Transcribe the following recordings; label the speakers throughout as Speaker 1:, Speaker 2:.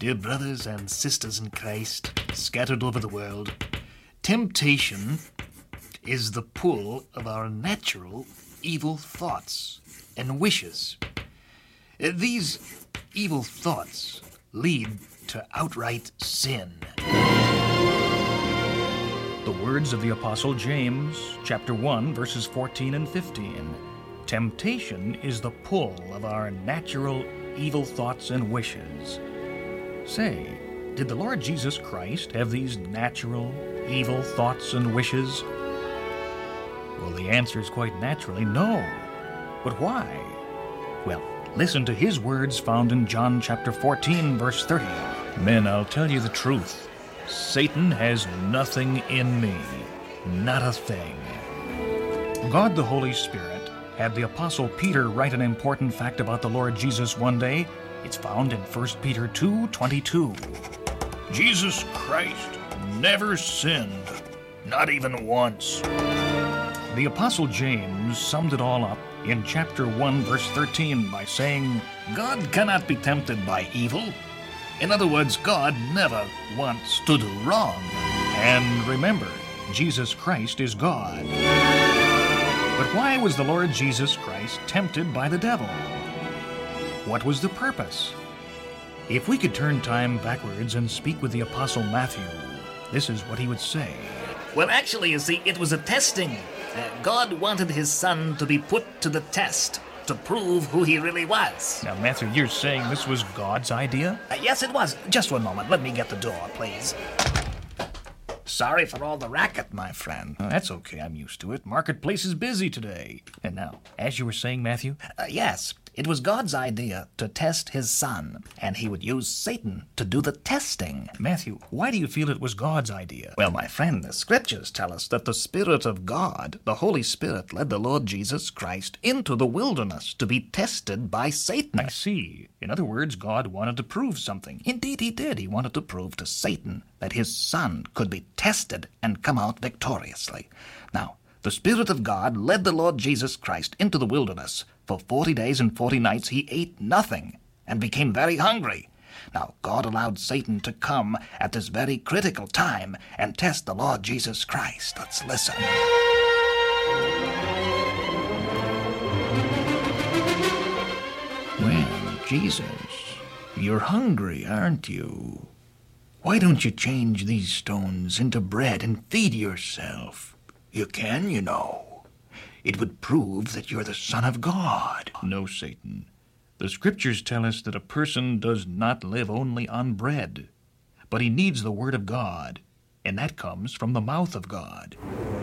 Speaker 1: Dear brothers and sisters in Christ, scattered over the world, temptation is the pull of our natural evil thoughts and wishes. These evil thoughts lead to outright sin.
Speaker 2: The words of the Apostle James, chapter 1, verses 14 and 15. Temptation is the pull of our natural evil thoughts and wishes. Say, did the Lord Jesus Christ have these natural evil thoughts and wishes? Well, the answer is quite naturally no. But why? Well, listen to his words found in John chapter 14, verse 30. Men, I'll tell you the truth. Satan has nothing in me, not a thing. God the Holy Spirit had the Apostle Peter write an important fact about the Lord Jesus one day. It's found in 1 Peter 2:22. Jesus Christ never sinned, not even once. The Apostle James summed it all up in chapter 1, verse 13 by saying, God cannot be tempted by evil. In other words, God never wants to do wrong. And remember, Jesus Christ is God. But why was the Lord Jesus Christ tempted by the devil? What was the purpose? If we could turn time backwards and speak with the Apostle Matthew, this is what he would say.
Speaker 1: Well, actually, you see, it was a testing. God wanted his son to be put to the test to prove who he really was.
Speaker 2: Now, Matthew, you're saying this was God's idea?
Speaker 1: Yes, it was. Just one moment. Let me get the door, please. Sorry for all the racket, my friend.
Speaker 2: That's okay. I'm used to it. Marketplace is busy today. And now, as you were saying, Matthew?
Speaker 1: Yes, it was God's idea to test his son, and he would use Satan to do the testing.
Speaker 2: Matthew, why do you feel it was God's idea?
Speaker 1: Well, my friend, the scriptures tell us that the Spirit of God, the Holy Spirit, led the Lord Jesus Christ into the wilderness to be tested by Satan.
Speaker 2: I see. In other words, God wanted to prove something.
Speaker 1: Indeed he did. He wanted to prove to Satan that his son could be tested and come out victoriously. Now, the Spirit of God led the Lord Jesus Christ into the wilderness. For 40 days and 40 nights he ate nothing and became very hungry. Now, God allowed Satan to come at this very critical time and test the Lord Jesus Christ. Let's listen. Well, Jesus, you're hungry, aren't you? Why don't you change these stones into bread and feed yourself? You can, you know. It would prove that you're the Son of God.
Speaker 2: No, Satan. The scriptures tell us that a person does not live only on bread, but he needs the Word of God, and that comes from the mouth of God.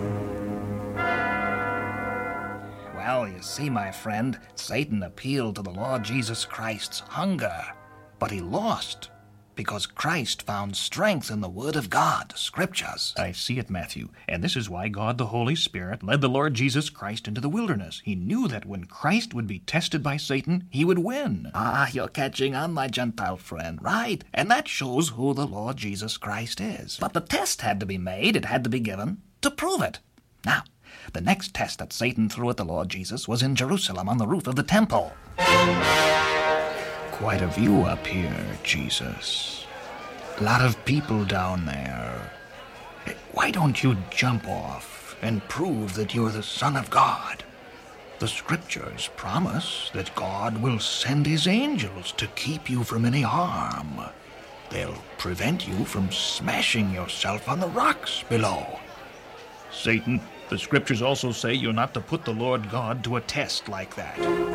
Speaker 1: Well, you see, my friend, Satan appealed to the Lord Jesus Christ's hunger, but he lost, because Christ found strength in the Word of God, the Scriptures.
Speaker 2: I see it, Matthew, and this is why God the Holy Spirit led the Lord Jesus Christ into the wilderness. He knew that when Christ would be tested by Satan, he would win.
Speaker 1: Ah, you're catching on, my Gentile friend. Right, and that shows who the Lord Jesus Christ is. But the test had to be made, it had to be given, to prove it. Now, the next test that Satan threw at the Lord Jesus was in Jerusalem on the roof of the temple. Quite a view up here, Jesus. A lot of people down there. Why don't you jump off and prove that you're the Son of God? The scriptures promise that God will send his angels to keep you from any harm. They'll prevent you from smashing yourself on the rocks below.
Speaker 2: Satan, the scriptures also say you're not to put the Lord God to a test like that.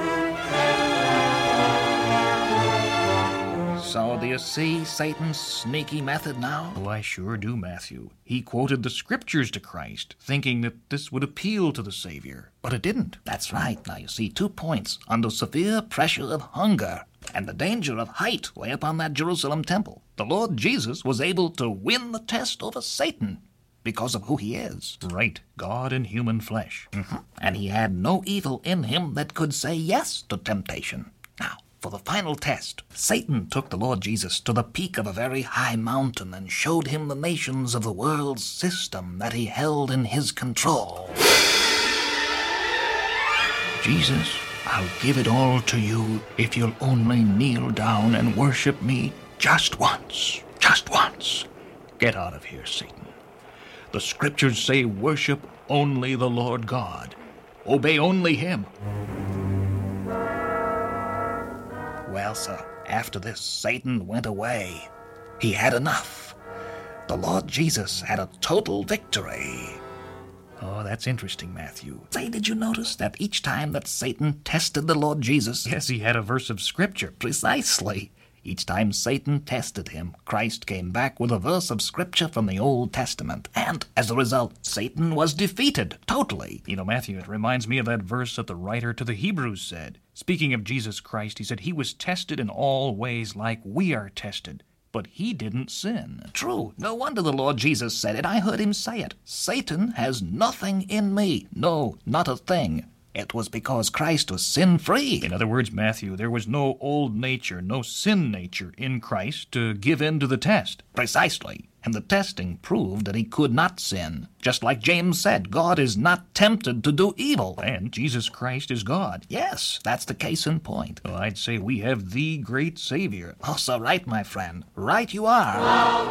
Speaker 1: So do you see Satan's sneaky method now?
Speaker 2: Oh, I sure do, Matthew. He quoted the scriptures to Christ, thinking that this would appeal to the Savior, but it didn't.
Speaker 1: That's right. Now you see 2 points. Under severe pressure of hunger and the danger of height way up on that Jerusalem temple, the Lord Jesus was able to win the test over Satan because of who he is.
Speaker 2: Right, God in human flesh.
Speaker 1: Mm-hmm. And he had no evil in him that could say yes to temptation. Now, for the final test, Satan took the Lord Jesus to the peak of a very high mountain and showed him the nations of the world's system that he held in his control. Jesus, I'll give it all to you if you'll only kneel down and worship me Just once. Just once. Get out of here, Satan. The scriptures say worship only the Lord God. Obey only him. Well, sir, after this, Satan went away. He had enough. The Lord Jesus had a total victory. Oh, that's interesting, Matthew. Say, did you notice that each time that Satan tested the Lord Jesus...
Speaker 2: Yes, he had a verse of Scripture.
Speaker 1: Precisely. Each time Satan tested him, Christ came back with a verse of Scripture from the Old Testament. And, as a result, Satan was defeated, totally.
Speaker 2: You know, Matthew, it reminds me of that verse that the writer to the Hebrews said. Speaking of Jesus Christ, he said, he was tested in all ways like we are tested, but he didn't sin.
Speaker 1: True. No wonder the Lord Jesus said it. I heard him say it. Satan has nothing in me. No, not a thing. It was because Christ was sin-free.
Speaker 2: In other words, Matthew, there was no old nature, no sin nature in Christ to give in to the test.
Speaker 1: Precisely. And the testing proved that he could not sin. Just like James said, God is not tempted to do evil.
Speaker 2: And Jesus Christ is God.
Speaker 1: Yes, that's the case in point.
Speaker 2: Well, I'd say we have the great Savior.
Speaker 1: Oh, so right, my friend. Right you are.